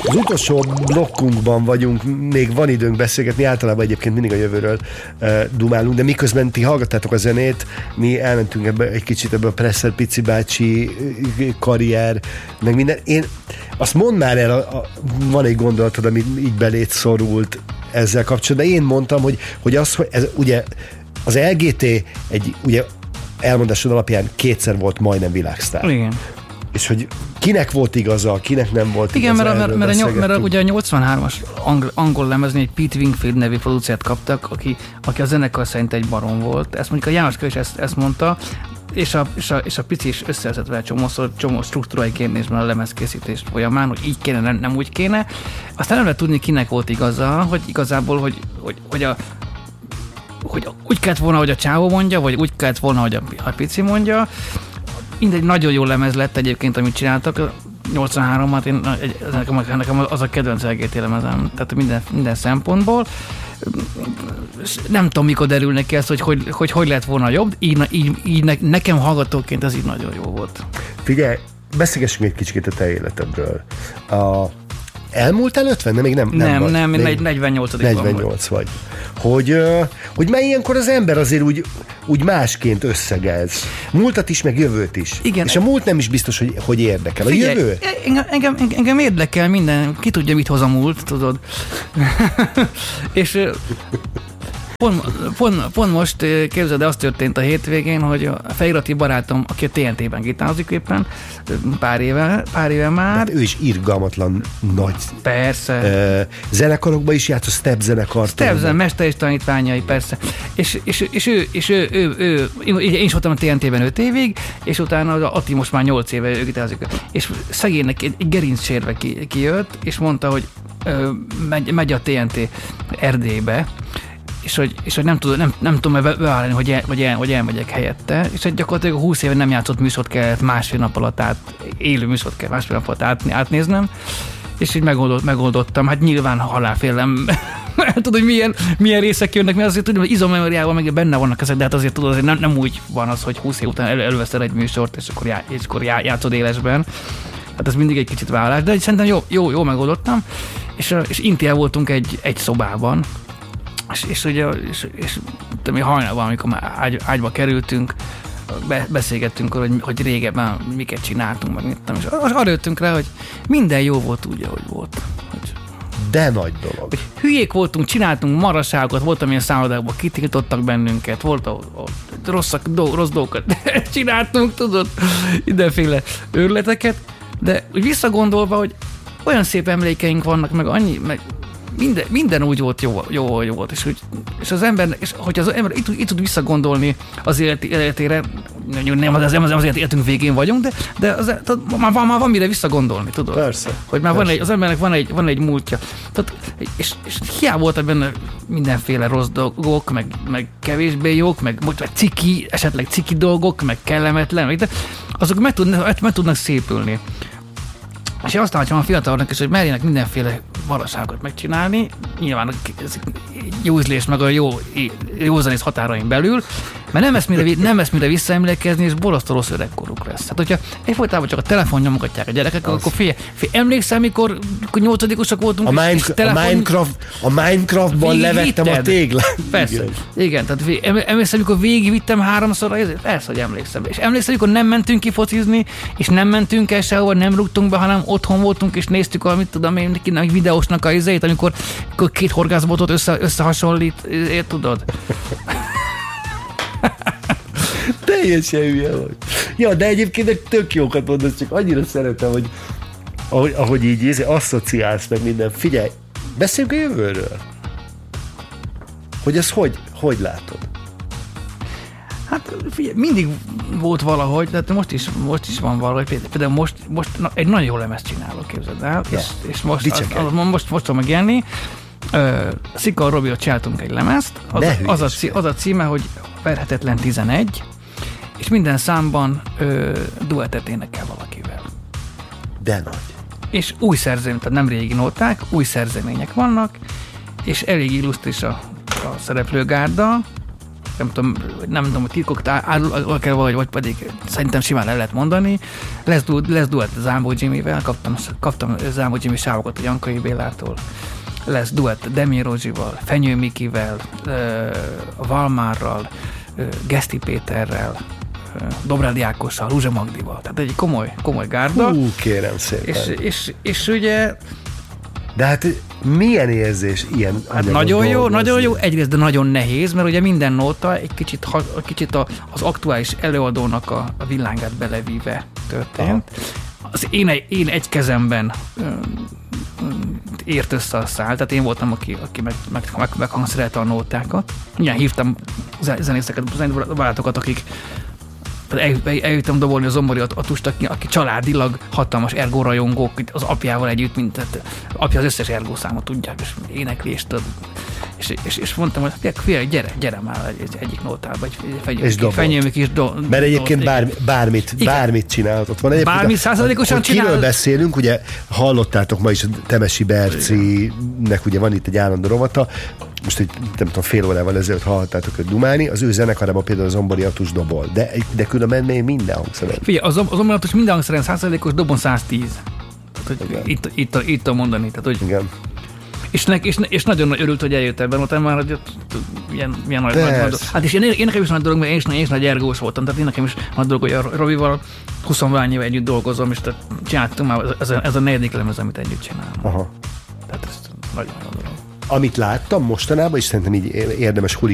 Az utolsó blokkunkban vagyunk, még van időnk beszélgetni, általában egyébként mindig a jövőről dumálunk, de miközben ti hallgattátok a zenét, mi elmentünk egy kicsit ebbe a Presser Pici bácsi karrier, meg minden. Én azt mondd már el, van egy gondolatod, ami így beléd szorult ezzel kapcsolatban, de én mondtam, hogy ez ugye az LGT ugye elmondásod alapján kétszer volt majdnem világsztár. Igen. És hogy kinek volt igaza, kinek nem volt igaza. Igen, mert ugye a 83-as angol lemezni egy Pete Wingfield nevű producert kaptak, aki a zenekar szerint egy barom volt. Ezt mondjuk a János Kő is ezt mondta, és a Pici is összehetett vele csomó struktúrai kérdésben a lemezkészítés folyamán, hogy így kéne, nem úgy kéne. Aztán nem lehet tudni, kinek volt igaza, hogy igazából, hogy úgy kellett volna, hogy a csávó mondja, vagy úgy kellett volna, hogy a Pici mondja. Mindegy, nagyon jó lemez lett egyébként, amit csináltak. 83-at, nekem az a kedvenc LGT lemezem, tehát minden szempontból. Nem tudom, mikor derül neki ezt, hogy lett volna jobb, így nekem hallgatóként ez így nagyon jó volt. Figyelj, beszélgessünk egy kicsit a te életedről. Elmúltál 50? Még nem 48 vagy. Hogy már ilyenkor az ember azért úgy másként összegez. Múltat is, meg jövőt is. Igen. És a múlt nem is biztos, hogy érdekel. A jövő? Engem érdekel minden. Ki tudja, mit hoz a múlt, tudod. És pont most képzeld, az történt a hétvégén, hogy a felirati barátom, aki a TNT-ben gitározik éppen, pár éve már. Hát ő is irgalmatlan nagy. Persze. Zenekarokban is játszott, Step zenekart. Step mester és tanítványai, persze. És ő én is voltam a TNT-ben 5 évig, és utána az Atti most már 8 éve ő gitározik. És szegénynek egy gerincsérve kijött, és mondta, hogy megy a TNT Erdélybe, és hogy nem tudom bevállalni, hogy elmegyek helyette, és gyakorlatilag 20 éve nem játszott műsort kellett másfél nap alatt élő műsort kell másfél nap alatt átnéznem, és így megoldottam. Hát nyilván halálfélem. Tudod, hogy milyen részek jönnek, mert azért tudom, hogy izomemóriában meg benne vannak ezek, de hát azért tudod, azért nem úgy van az, hogy 20 év után előveszel egy műsort, és akkor játszod élesben. Hát ez mindig egy kicsit vállalás, de szerintem jó megoldottam, és Intiel voltunk egy szobában, és ugye mi hajnalban, amikor már ágyba kerültünk, beszélgettünk arra, hogy régebben miket csináltunk, meg mit tudom, és arra jöttünk rá, hogy minden jó volt úgy, ahogy volt. De nagy dolog. Hogy hülyék voltunk, csináltunk maraságokat, volt, amilyen szállodákban kitiltottak bennünket, volt rossz dolgokat csináltunk, tudod, mindenféle őrületeket, de visszagondolva, hogy olyan szép emlékeink vannak, meg annyi, meg minden úgy volt jó, hogy volt, és az ember, és hogyha az ember itt tud visszagondolni az életére, nem az életünk végén vagyunk, de már van mire visszagondolni, tudod? Persze. Hogy már az embernek van egy múltja. Tehát, és hiába voltak benne mindenféle rossz dolgok, meg kevésbé jók, meg esetleg ciki dolgok, meg kellemetlen, de azok meg tudnak szépülni. És én azt látom a fiataloknak is, hogy merjenek mindenféle valaságot megcsinálni, nyilván jó ízlés meg a jó zenész határain belül, mert nem lesz mire visszaemlékezni, és borzasztó rossz öregkoruk lesz. Hát, hogyha egyfolytában csak a telefon nyomogatják a gyerekek, akkor figyelj, emlékszel, mikor 8-osak voltunk, a Minecraftban levettem a téglát. Persze. Igen, tehát emlékszel, amikor végigvittem 3-szor, persze, hogy emlékszem. És emlékszel, amikor nem mentünk ki focizni, és nem mentünk el sehova, nem rúgtunk be, hanem otthon voltunk, és néztük valamit, tudom én, egy videósnak a izét, amikor 2 horgászbotot összehasonlít, tudod? Teljesen hülye vagy. Ja, de egyébként tök jókat mondasz, csak annyira szeretem, hogy ahogy így asszociálsz meg minden. Figyelj, beszéljünk a jövőről. Hogy ezt hogy látod? Hát figyelj, mindig volt valahogy, de most is van valahogy. Például most egy nagyon jó lemezt csinálok, képzeld el. Ja. És most tudom megélni. Szikar Robival csináltunk egy lemezt. Az a címe, hogy Verhetetlen 11, és minden számban duettet énekel valakivel. De nagy. És új szerzemény, tehát nem régi nóták, új szerzemények vannak, és elég illusztris a szereplőgárda, nem tudom, hogy titkokat árul kell, vagy pedig szerintem simán el lehet mondani. Lesz duett Zámbó Jimivel, kaptam Zámbó Jimi sávokat a Jankai Bélától. Lesz duett Demi Rózsival, Fenyő Mikivel, Valmárral, Geszti Péterrel, Dobrádi Ákossal, Ruzsa Magdival. Tehát egy komoly gárda. Kérem szépen. És ugye... De hát milyen érzés ilyen nagyon jó, egyrészt, de nagyon nehéz, mert ugye minden nóta egy kicsit az aktuális előadónak a világát belevíve történt. Az én egy kezemben ért össze a szál, tehát én voltam, aki meghangszerelte a nótákat. Ugye hívtam zenészeket, barátokat, akik eljöttem dobolni a Zombori Atust, aki családilag hatalmas Ergo rajongók, az apjával együtt, mint tehát apja az összes Ergo számot tudják, és éneklést és mondtam, hogy figyelj, gyere már egyik nótába, egy fenyőmük is. Mert egyébként bármit csinálhatott van. Bármit százalékosan csinál. Kiről beszélünk, ugye hallottátok ma is a Temesi Bercinek, ugye van itt egy állandó rovata, most egy, nem tudom, fél órával ezelőtt hallhattátok őt dumálni, az ő zenekarában például a Zombori Atus dobol, de különben még minden hangszeren. Figyelj, a Zombori Atus minden hangszeren 100%-os, dobon 110. Tehát, itt a mondani. Tehát, hogy igen. És nagyon örült, hogy eljött ebben, ott már hogy ilyen nagy dolog. Hát és én nekem is nagy dolog, mert én is nagy ergós voltam, tehát én nekem is nagy dolog, hogy a Robival 20 éve együtt dolgozom, és tehát csináltunk már, ez a 4. lemez, amit együtt csinálunk. Aha. Tehát ez nagyon dolog. Amit láttam mostanában, és szerintem így érdemes